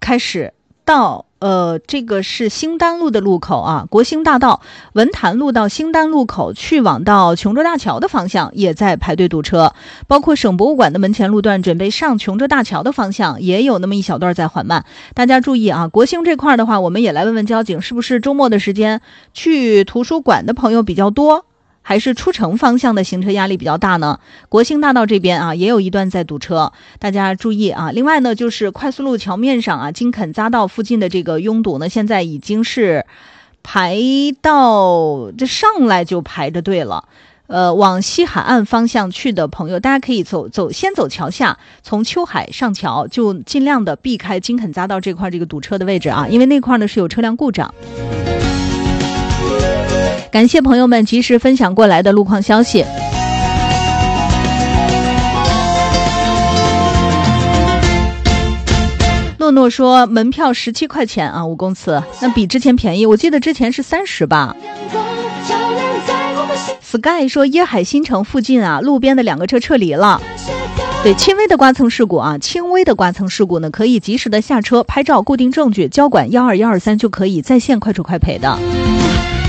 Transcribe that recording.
开始到这个是兴丹路的路口啊，国兴大道文坛路到兴丹路口去往到琼州大桥的方向也在排队堵车，包括省博物馆的门前路段准备上琼州大桥的方向也有那么一小段在缓慢。大家注意啊，国兴这块的话，我们也来问问交警，是不是周末的时间去图书馆的朋友比较多，还是出城方向的行车压力比较大呢？国兴大道这边啊，也有一段在堵车，大家注意啊。另外呢，就是快速路桥面上啊，金肯匝道附近的这个拥堵呢，现在已经是排到这上来就排着队了。往西海岸方向去的朋友，大家可以先走桥下，从秋海上桥，就尽量的避开金肯匝道这块这个堵车的位置啊，因为那块呢是有车辆故障。感谢朋友们及时分享过来的路况消息。诺诺说门票17块钱啊，5公次，那比之前便宜，我记得之前是30吧。Sky 说椰海新城附近啊，路边的2个车撤离了。对，轻微的刮蹭事故啊，轻微的刮蹭事故呢，可以及时的下车拍照固定证据，交管12123就可以在线快出快赔的。